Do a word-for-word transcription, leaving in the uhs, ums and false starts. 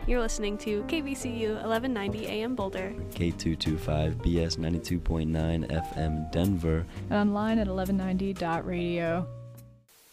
You're listening to K B C U eleven ninety A M Boulder, K two twenty-five B S ninety-two point nine F M Denver, and online at eleven ninety dot radio.